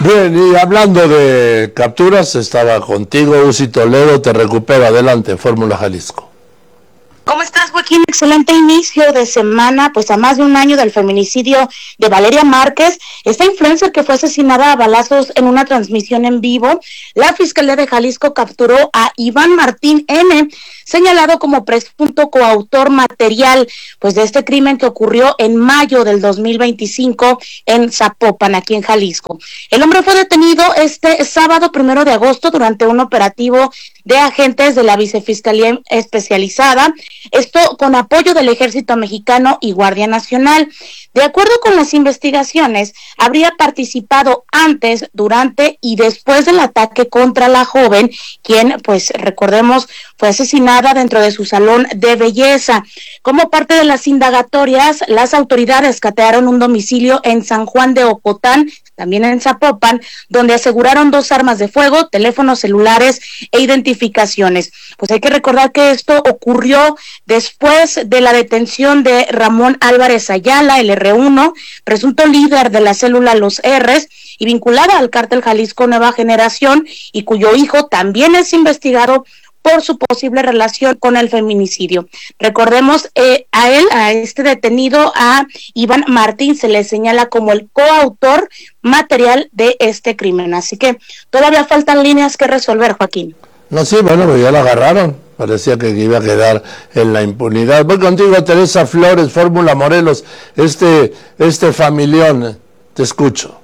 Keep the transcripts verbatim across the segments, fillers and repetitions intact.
Bien, y hablando de capturas, estaba contigo Uzi Toledo, te recupero, adelante, Fórmula Jalisco. ¿Cómo estás, Joaquín? Excelente inicio de semana, pues a más de un año del feminicidio de Valeria Márquez, esta influencer que fue asesinada a balazos en una transmisión en vivo. La Fiscalía de Jalisco capturó a Iván Martín N., señalado como presunto coautor material, pues de este crimen que ocurrió en mayo del dos mil veinticinco en Zapopan, aquí en Jalisco. El hombre fue detenido este sábado primero de agosto durante un operativo de agentes de la Vicefiscalía Especializada, esto con apoyo del Ejército Mexicano y Guardia Nacional. De acuerdo con las investigaciones, habría participado antes, durante y después del ataque contra la joven, quien, pues recordemos, fue asesinada dentro de su salón de belleza. Como parte de las indagatorias, las autoridades catearon un domicilio en San Juan de Ocotán, también en Zapopan, donde aseguraron dos armas de fuego, teléfonos celulares e identificaciones. Pues hay que recordar que esto ocurrió después de la detención de Ramón Álvarez Ayala, el erre uno, presunto líder de la célula Los R's y vinculada al cártel Jalisco Nueva Generación, y cuyo hijo también es investigado por su posible relación con el feminicidio. Recordemos, eh, a él, a este detenido, a Iván Martín, se le señala como el coautor material de este crimen. Así que todavía faltan líneas que resolver, Joaquín. No, sí, bueno, pues ya lo agarraron. Parecía que iba a quedar en la impunidad. Voy contigo, Teresa Flores, Fórmula Morelos. Este, este familión, te escucho.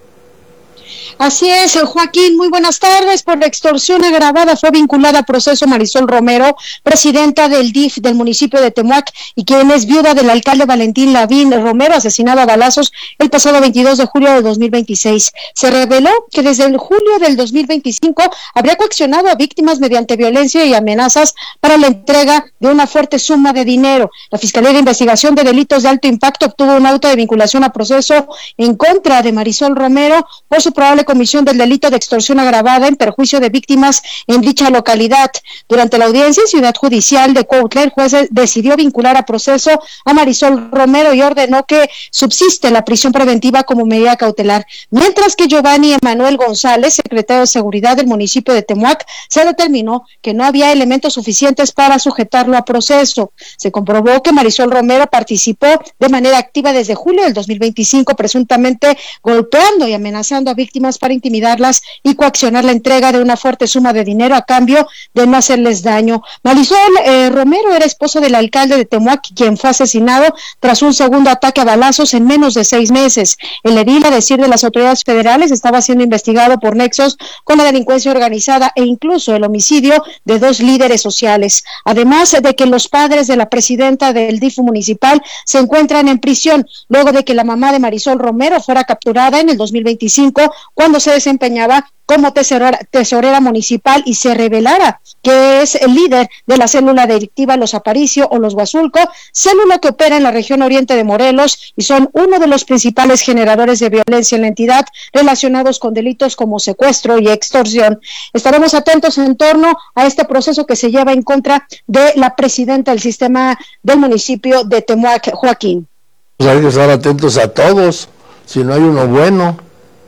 Así es, Joaquín, muy buenas tardes. Por la extorsión agravada fue vinculada a proceso Marisol Romero, presidenta del D I F del municipio de Temuac, y quien es viuda del alcalde Valentín Lavín Romero, asesinado a balazos el pasado veintidós de julio de dos mil veintiséis. Se reveló que desde el julio del dos mil veinticinco habría coaccionado a víctimas mediante violencia y amenazas para la entrega de una fuerte suma de dinero. La Fiscalía de Investigación de Delitos de Alto Impacto obtuvo un auto de vinculación a proceso en contra de Marisol Romero por su probable comisión del delito de extorsión agravada en perjuicio de víctimas en dicha localidad. Durante la audiencia en Ciudad Judicial de Cuautla, el juez decidió vincular a proceso a Marisol Romero y ordenó que subsiste la prisión preventiva como medida cautelar, mientras que Giovanni Emanuel González, secretario de Seguridad del municipio de Temuac, se determinó que no había elementos suficientes para sujetarlo a proceso. Se comprobó que Marisol Romero participó de manera activa desde julio del dos mil veinticinco, presuntamente golpeando y amenazando a víctimas para intimidarlas y coaccionar la entrega de una fuerte suma de dinero a cambio de no hacerles daño. Marisol eh, Romero era esposa del alcalde de Temuac, quien fue asesinado tras un segundo ataque a balazos en menos de seis meses. El edil, a decir de las autoridades federales, estaba siendo investigado por nexos con la delincuencia organizada e incluso el homicidio de dos líderes sociales. Además de que los padres de la presidenta del D I F municipal se encuentran en prisión luego de que la mamá de Marisol Romero fuera capturada en el dos mil veinticinco cuando se desempeñaba como tesorera, tesorera municipal y se revelara que es el líder de la célula delictiva Los Aparicio o Los Huazulco, célula que opera en la región oriente de Morelos y son uno de los principales generadores de violencia en la entidad relacionados con delitos como secuestro y extorsión. Estaremos atentos en torno a este proceso que se lleva en contra de la presidenta del sistema del municipio de Temuac, Joaquín. Pues hay que estar atentos a todos, si no hay uno bueno.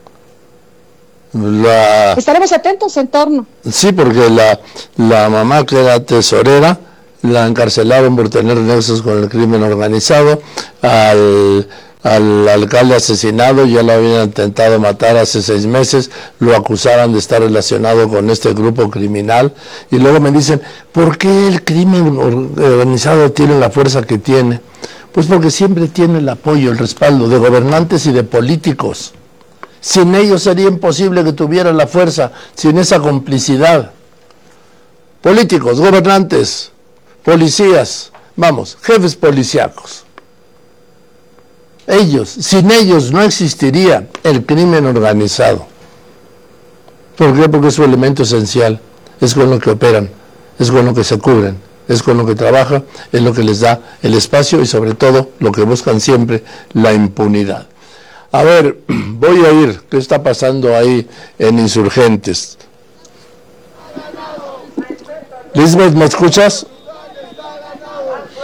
La... Estaremos atentos en torno. Sí, porque la, la mamá, que era tesorera, la encarcelaron por tener nexos con el crimen organizado. Al, al alcalde asesinado ya lo habían intentado matar hace seis meses, lo acusaron de estar relacionado con este grupo criminal, y luego me dicen, ¿por qué el crimen organizado tiene la fuerza que tiene? Pues porque siempre tiene el apoyo, el respaldo de gobernantes y de políticos. Sin ellos sería imposible que tuvieran la fuerza, sin esa complicidad. Políticos, gobernantes, policías, vamos, jefes policíacos. Ellos, sin ellos no existiría el crimen organizado. ¿Por qué? Porque es su elemento esencial, es con lo que operan, es con lo que se cubren, es con lo que trabaja, es lo que les da el espacio y sobre todo lo que buscan siempre, la impunidad. A ver, voy a ir, ¿qué está pasando ahí en Insurgentes? Lisbeth, ¿me escuchas?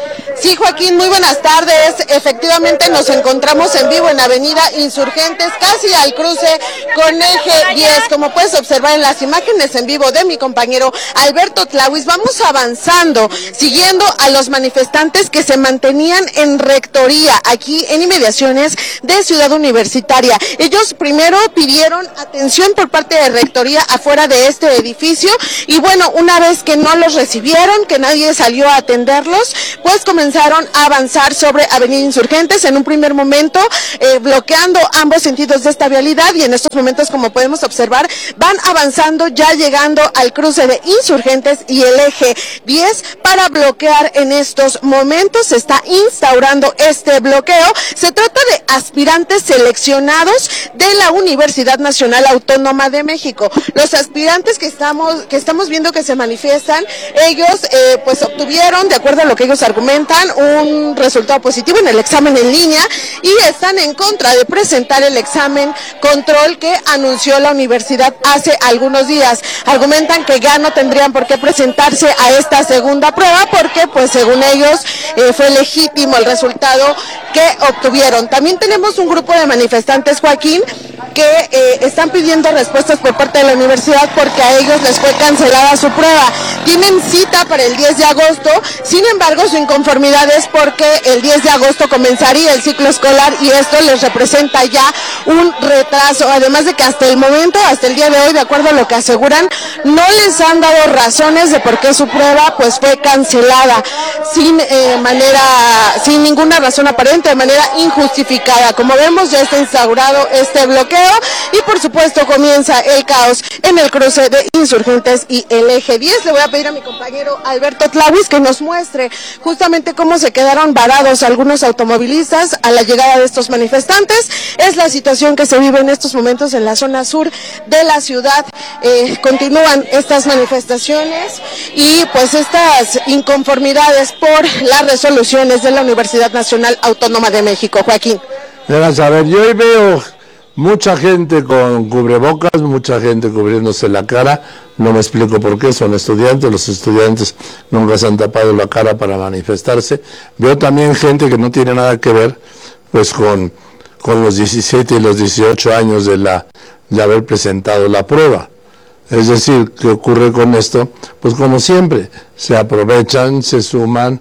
Sí, Joaquín, muy buenas tardes. Efectivamente nos encontramos en vivo en Avenida Insurgentes, casi al cruce con Eje diez. Como puedes observar en las imágenes en vivo de mi compañero Alberto Tlawis, vamos avanzando, siguiendo a los manifestantes que se mantenían en Rectoría, aquí en inmediaciones de Ciudad Universitaria. Ellos primero pidieron atención por parte de Rectoría afuera de este edificio y bueno, una vez que no los recibieron, que nadie salió a atenderlos, pues comenzaron a avanzar sobre Avenida Insurgentes en un primer momento, eh, bloqueando ambos sentidos de esta vialidad, y en estos momentos, como podemos observar, van avanzando, ya llegando al cruce de Insurgentes y el Eje diez para bloquear en estos momentos. Se está instaurando este bloqueo. Se trata de aspirantes seleccionados de la Universidad Nacional Autónoma de México. Los aspirantes que estamos que estamos viendo que se manifiestan, ellos eh, pues obtuvieron, de acuerdo a lo que ellos argumentan, un resultado positivo en el examen en línea y están en contra de presentar el examen control que anunció la universidad hace algunos días. Argumentan que ya no tendrían por qué presentarse a esta segunda prueba porque pues según ellos eh, fue legítimo el resultado que obtuvieron. También tenemos un grupo de manifestantes, Joaquín, que eh, están pidiendo respuestas por parte de la universidad porque a ellos les fue cancelada su prueba. Tienen cita para el diez de agosto, sin embargo su inconformidad es porque el diez de agosto comenzaría el ciclo escolar y esto les representa ya un retraso, además de que hasta el momento, hasta el día de hoy, de acuerdo a lo que aseguran, no les han dado razones de por qué su prueba pues fue cancelada sin eh, manera, sin ninguna razón aparente, de manera injustificada. Como vemos, ya está instaurado este bloqueo y por supuesto comienza el caos en el cruce de Insurgentes y el Eje diez. Le voy a pedir a mi compañero Alberto Tlawis que nos muestre justamente cómo se quedaron varados algunos automovilistas a la llegada de estos manifestantes. Es la situación que se vive en estos momentos en la zona sur de la ciudad. Eh, continúan estas manifestaciones y pues estas inconformidades por las resoluciones de la Universidad Nacional Autónoma de México. Joaquín. Gracias. A ver, yo hoy veo mucha gente con cubrebocas, mucha gente cubriéndose la cara. No me explico por qué, son estudiantes, los estudiantes nunca se han tapado la cara para manifestarse. Veo también gente que no tiene nada que ver pues con, con los diecisiete y los dieciocho años de, la, de haber presentado la prueba. Es decir, ¿qué ocurre con esto? Pues como siempre, se aprovechan, se suman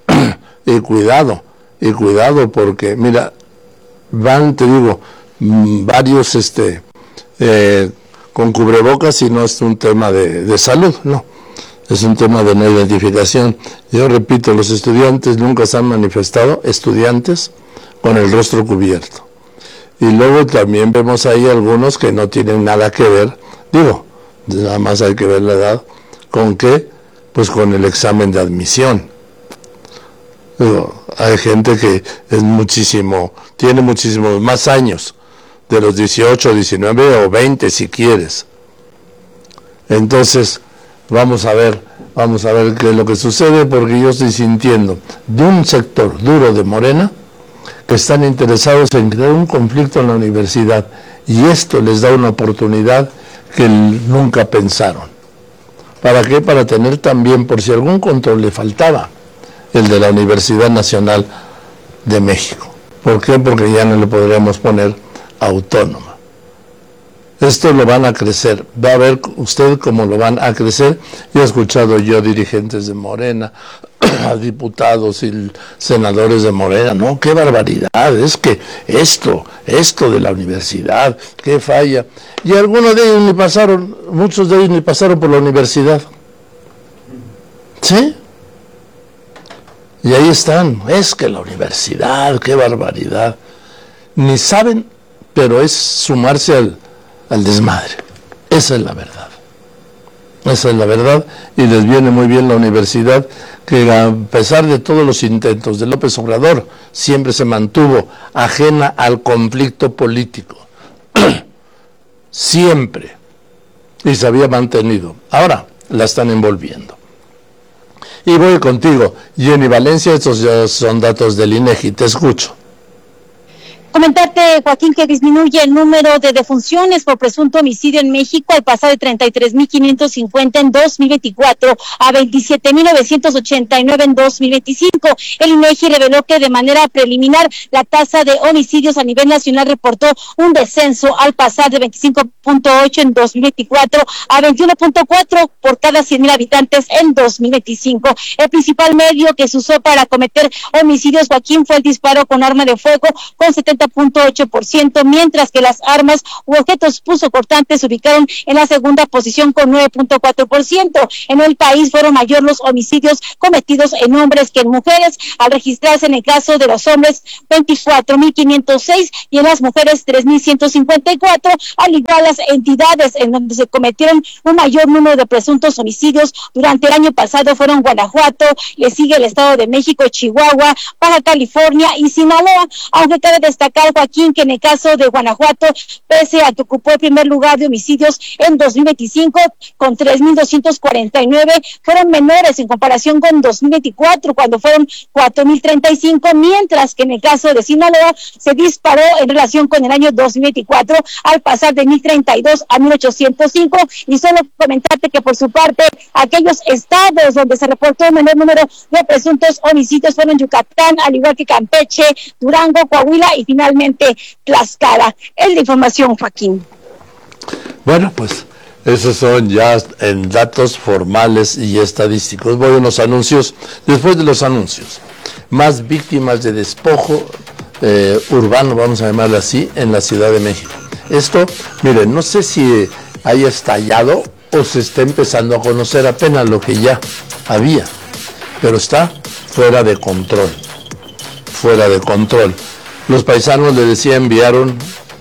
y cuidado, y cuidado porque, mira, van, te digo, varios este eh, con cubrebocas y no es un tema de, de salud, no, es un tema de no identificación. Yo repito, los estudiantes nunca se han manifestado, estudiantes con el rostro cubierto. Y luego también vemos ahí algunos que no tienen nada que ver, digo, nada más hay que ver la edad, ¿con qué? Pues con el examen de admisión. Digo, hay gente que es muchísimo, tiene muchísimos más años, de los dieciocho, diecinueve o veinte si quieres. Entonces, vamos a ver, vamos a ver qué es lo que sucede, porque yo estoy sintiendo de un sector duro de Morena que están interesados en crear un conflicto en la universidad, y esto les da una oportunidad que nunca pensaron. ¿Para qué? Para tener también, por si algún control le faltaba, el de la Universidad Nacional de México. ¿Por qué? Porque ya no le podríamos poner autónoma. Esto lo van a crecer, va a ver usted cómo lo van a crecer. Yo he escuchado yo dirigentes de Morena, a diputados y senadores de Morena, no, qué barbaridad, es que esto, esto de la universidad, qué falla. Y algunos de ellos ni pasaron, muchos de ellos ni pasaron por la universidad. ¿Sí? Y ahí están, es que la universidad, qué barbaridad. Ni saben, pero es sumarse al, al desmadre. Esa es la verdad. Esa es la verdad, y les viene muy bien la universidad, que a pesar de todos los intentos de López Obrador, siempre se mantuvo ajena al conflicto político. Siempre. Y se había mantenido. Ahora la están envolviendo. Y voy contigo, Jenny Valencia, estos ya son datos del INEGI, te escucho. Comentarte, Joaquín, que disminuye el número de defunciones por presunto homicidio en México al pasar de treinta y tres mil quinientos cincuenta en dos mil veinticuatro a veintisiete mil novecientos ochenta y nueve en dos mil veinticinco. El INEGI reveló que de manera preliminar la tasa de homicidios a nivel nacional reportó un descenso al pasar de veinticinco punto ocho en dos mil veinticuatro a veintiuno punto cuatro por cada cien mil habitantes en dos mil veinticinco. El principal medio que se usó para cometer homicidios, Joaquín, fue el disparo con arma de fuego con setenta punto ocho por ciento, mientras que las armas u objetos punzocortantes se ubicaron en la segunda posición con nueve punto cuatro por ciento. En el país fueron mayor los homicidios cometidos en hombres que en mujeres, al registrarse en el caso de los hombres veinticuatro mil quinientos seis y en las mujeres tres mil ciento cincuenta y cuatro, al igual las entidades en donde se cometieron un mayor número de presuntos homicidios durante el año pasado fueron Guanajuato, le sigue el Estado de México, Chihuahua, Baja California y Sinaloa, aunque cabe destacar, Joaquín, que en el caso de Guanajuato, pese a que ocupó el primer lugar de homicidios en dos mil veinticinco con tres mil doscientos cuarenta y nueve, fueron menores en comparación con dos mil veinticuatro, cuando fueron cuatro mil treinta y cinco, mientras que en el caso de Sinaloa se disparó en relación con el año dos mil veinticuatro al pasar de mil treinta y dos a mil ochocientos cinco. Y solo comentarte que por su parte, aquellos estados donde se reportó el menor número de presuntos homicidios fueron Yucatán, al igual que Campeche, Durango, Coahuila y finalmente Tlaxcala. Es la información, Joaquín. Bueno, pues esos son ya en datos formales y estadísticos. Voy a unos anuncios. Después de los anuncios, más víctimas de despojo eh, urbano, vamos a llamarlo así, en la Ciudad de México. Esto, miren, no sé si haya estallado o se está empezando a conocer apenas lo que ya había, pero está fuera de control, fuera de control. Los paisanos, les decía, enviaron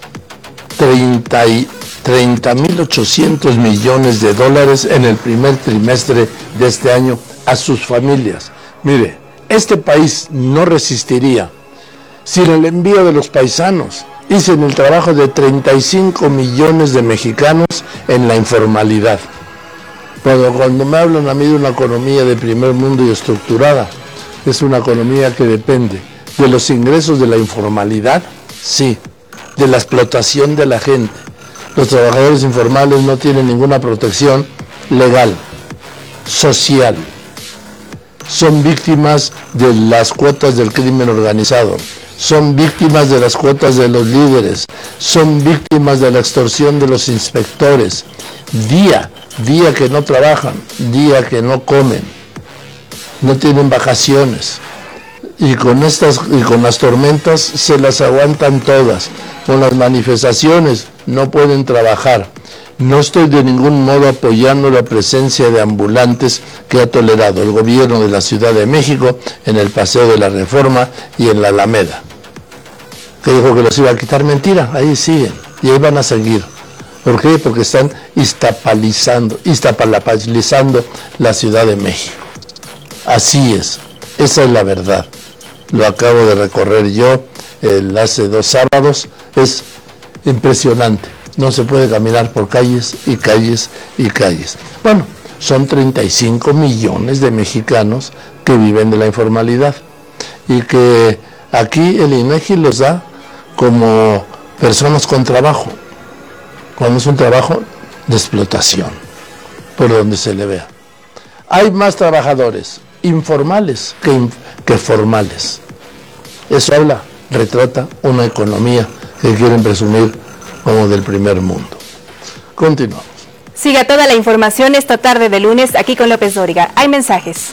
treinta mil ochocientos millones de dólares en el primer trimestre de este año a sus familias. Mire, este país no resistiría sin el envío de los paisanos. Hice el trabajo de treinta y cinco millones de mexicanos en la informalidad. Pero cuando me hablan a mí de una economía de primer mundo y estructurada, es una economía que depende de los ingresos de la informalidad, sí, de la explotación de la gente. Los trabajadores informales no tienen ninguna protección legal, social. Son víctimas de las cuotas del crimen organizado. Son víctimas de las cuotas de los líderes, son víctimas de la extorsión de los inspectores, día, día que no trabajan, día que no comen, no tienen vacaciones, y con estas, y con las tormentas se las aguantan todas, con las manifestaciones no pueden trabajar. No estoy de ningún modo apoyando la presencia de ambulantes que ha tolerado el gobierno de la Ciudad de México en el Paseo de la Reforma y en la Alameda, que dijo que los iba a quitar. Mentira, ahí siguen y ahí van a seguir. ¿Por qué? Porque están iztapalizando, iztapalapalizando la Ciudad de México. Así es, esa es la verdad. Lo acabo de recorrer yo el, hace dos sábados, es impresionante. No se puede caminar por calles y calles y calles. Bueno, son treinta y cinco millones de mexicanos que viven de la informalidad y que aquí el INEGI los da como personas con trabajo, cuando es un trabajo de explotación, por donde se le vea. Hay más trabajadores informales que, que formales. Eso habla, retrata una economía que quieren presumir como del primer mundo. Continuamos. Siga toda la información esta tarde de lunes aquí con López Dóriga. Hay mensajes.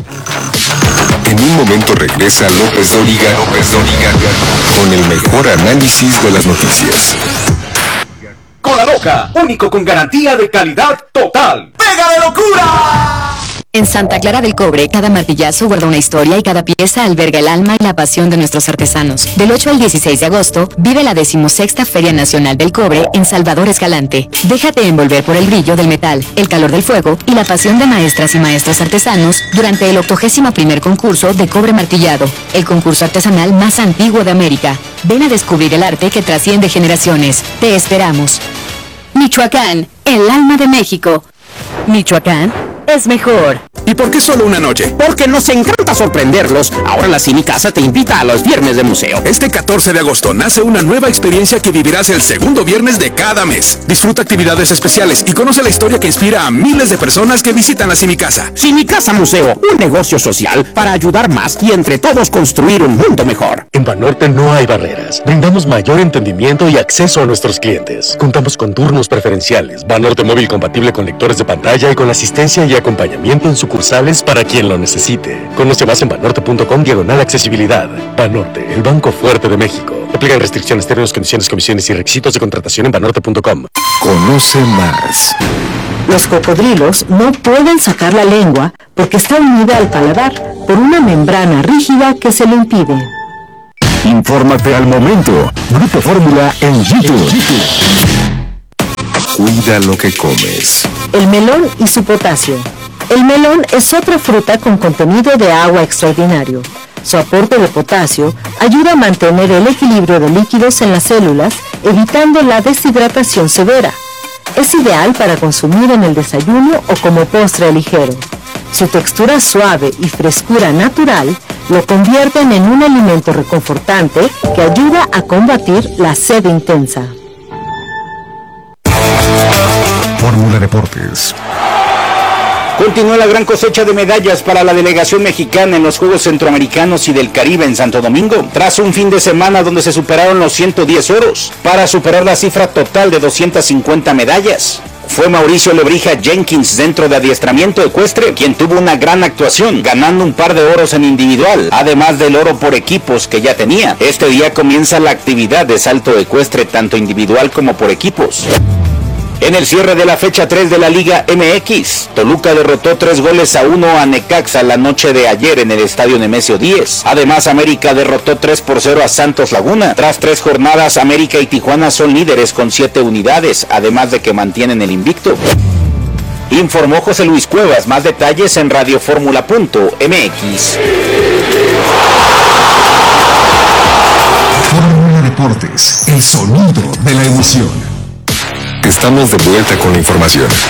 En un momento regresa López Dóriga, López Dóriga, con el mejor análisis de las noticias. Cola Loca, único con garantía de calidad total. ¡Pega de locura! En Santa Clara del Cobre, cada martillazo guarda una historia y cada pieza alberga el alma y la pasión de nuestros artesanos. Del ocho al dieciséis de agosto, vive la decimosexta Feria Nacional del Cobre en Salvador Escalante. Déjate envolver por el brillo del metal, el calor del fuego y la pasión de maestras y maestros artesanos durante el octogésimo primer concurso de cobre martillado, el concurso artesanal más antiguo de América. Ven a descubrir el arte que trasciende generaciones. Te esperamos. Michoacán, el alma de México. Michoacán es mejor. ¿Y por qué solo una noche? Porque nos encanta sorprenderlos. Ahora la Cinicasa te invita a los viernes de museo. Este catorce de agosto nace una nueva experiencia que vivirás el segundo viernes de cada mes. Disfruta actividades especiales y conoce la historia que inspira a miles de personas que visitan la Cinicasa. Cinicasa Museo, un negocio social para ayudar más y entre todos construir un mundo mejor. En Banorte no hay barreras. Brindamos mayor entendimiento y acceso a nuestros clientes. Contamos con turnos preferenciales, Banorte móvil compatible con lectores de pantalla y con asistencia y acompañamiento en sucursales para quien lo necesite. Conoce más en banorte.com diagonal accesibilidad. Banorte, el banco fuerte de México. Aplican restricciones, términos, condiciones, comisiones y requisitos de contratación en banorte punto com. Conoce más. Los cocodrilos no pueden sacar la lengua porque está unida al paladar por una membrana rígida que se lo impide. Infórmate al momento. Grupo Fórmula en YouTube. Cuida lo que comes. El melón y su potasio. El melón es otra fruta con contenido de agua extraordinario. Su aporte de potasio ayuda a mantener el equilibrio de líquidos en las células, evitando la deshidratación severa. Es ideal para consumir en el desayuno o como postre ligero. Su textura suave y frescura natural lo convierten en un alimento reconfortante que ayuda a combatir la sed intensa. Fórmula Deportes. Continúa la gran cosecha de medallas para la delegación mexicana en los Juegos Centroamericanos y del Caribe en Santo Domingo, tras un fin de semana donde se superaron los ciento diez oros, para superar la cifra total de doscientas cincuenta medallas. Fue Mauricio Lebrija Jenkins, dentro de adiestramiento ecuestre, quien tuvo una gran actuación, ganando un par de oros en individual, además del oro por equipos que ya tenía. Este día comienza la actividad de salto ecuestre, tanto individual como por equipos. En el cierre de la fecha tres de la Liga M X, Toluca derrotó tres goles a uno a Necaxa la noche de ayer en el Estadio Nemesio diez. Además, América derrotó tres por cero a Santos Laguna. Tras tres jornadas, América y Tijuana son líderes con siete unidades, además de que mantienen el invicto. Informó José Luis Cuevas. Más detalles en radioformula punto m x. Fórmula Deportes, el sonido de la emoción. Estamos de vuelta con la información.